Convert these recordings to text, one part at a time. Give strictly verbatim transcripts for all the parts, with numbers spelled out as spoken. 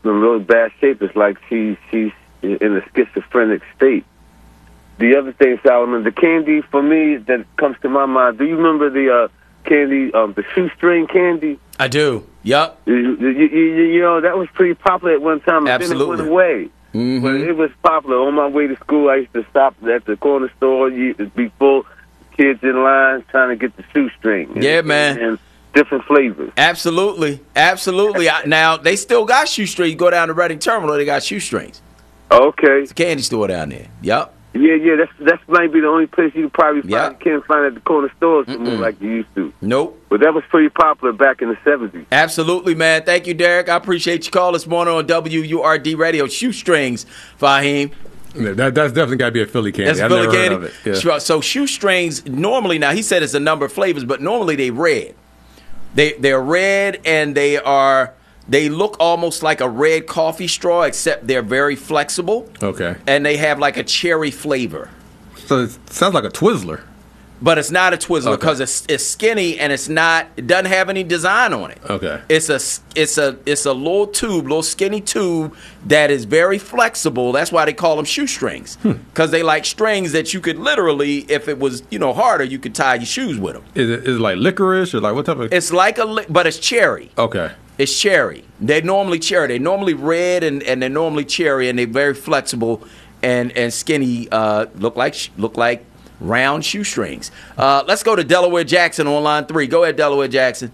in really bad shape. It's like she she's in a schizophrenic state. The other thing, Solomon, the candy for me that comes to my mind. Do you remember the uh, candy, um, the shoestring candy? I do. Yup. You, you, you, you know, that was pretty popular at one time. Absolutely. Then it went away. Mm-hmm. But it was popular. On my way to school, I used to stop at the corner store. You'd be full kids in line trying to get the shoestring. Yeah, and, man. And different flavors. Absolutely. Absolutely. I, now, they still got shoestrings. You go down to Reading Terminal, they got shoestrings. Okay. It's a candy store down there. Yup. Yeah, yeah, that's that's might be the only place you probably find, Yep. can't find at the corner stores Mm-mm. anymore like you used to. Nope. But that was pretty popular back in the seventies. Absolutely, man. Thank you, Derek. I appreciate your call this morning on W U R D Radio. Shoestrings, Fahim. Yeah, that, that's definitely got to be a Philly candy. That's I've Philly never candy. heard of it. Yeah. So shoestrings, normally, now he said it's a number of flavors, but normally they red. They, they're red and they are... They look almost like a red coffee straw, except they're very flexible. Okay. And they have like a cherry flavor. So it sounds like a Twizzler. But it's not a Twizzler because Okay. it's, it's skinny and it's not. It doesn't have any design on it. Okay. It's a it's a it's a little tube, little skinny tube that is very flexible. That's why they call them shoestrings, because they like strings that you could literally, if it was you know harder, you could tie your shoes with them. Is it, is it like licorice or like what type of? It's like a li- but it's cherry. Okay. It's cherry. They're normally cherry. They're normally red and, and they're normally cherry, and they're very flexible and and skinny. Uh, look like look like round shoestrings. Uh, let's go to Delaware Jackson on line three. Go ahead, Delaware Jackson.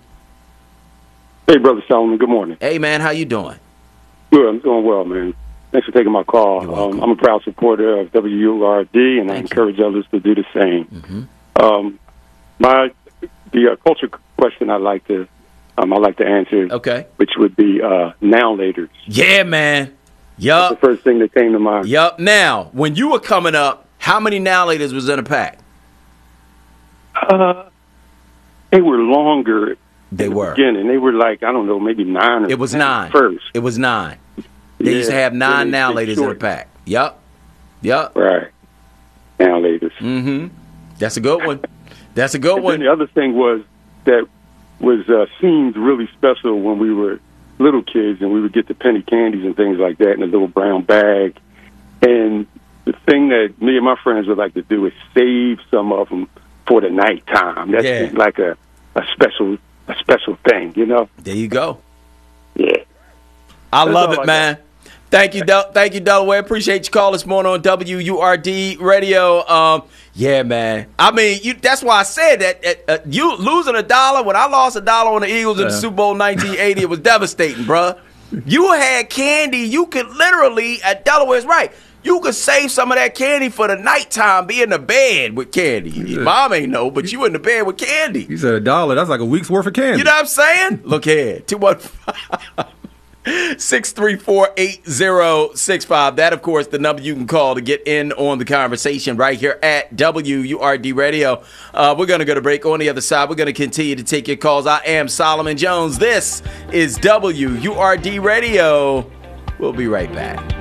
Hey, Brother Solomon. Good morning. Hey, man, how you doing? Good. I'm doing well, man. Thanks for taking my call. Um, I'm a proud supporter of W U R D, and I Thank encourage you. others to do the same. Mm-hmm. Um, my the uh, culture question I'd like to um, I'd like to answer, Okay. which would be uh, now laters. Yeah, man. That's Yup. the first thing that came to mind. Yup. Now, when you were coming up, how many now laters was in a pack? Uh, they were longer. They in the were. beginning. They were like I don't know, maybe nine. Or It was ten nine. first. It was nine. They Yeah, used to have nine then they- now they laters in a shortened. pack. Yup. Yup. Right. Now laters. Mm-hmm. That's a good one. That's a good And one. then the other thing was that was uh, seemed really special when we were little kids and we would get the penny candies and things like that in a little brown bag. And the thing that me and my friends would like to do is save some of them for the nighttime. That's Yeah. like a, a special a special thing, you know? There you go. Yeah. I That's love all it, I man. Thank you, Del- thank you, Delaware. Appreciate your call this morning on W U R D Radio. Um, yeah, man. I mean, you, that's why I said that. Uh, uh, you losing a dollar when I lost a dollar on the Eagles in the Yeah. Super Bowl nineteen eighty, it was devastating, bruh. You had candy. You could literally, at Delaware's right, you could save some of that candy for the nighttime, be in the bed with candy. Your mom ain't know, but you in the bed with candy. You said a dollar. That's like a week's worth of candy. You know what I'm saying? Look here. two one five six three four, eight zero six five. That, of course, the number you can call to get in on the conversation right here at W U R D Radio. Uh, we're going to go to break. On the other side, we're going to continue to take your calls. I am Solomon Jones. This is W U R D Radio. We'll be right back.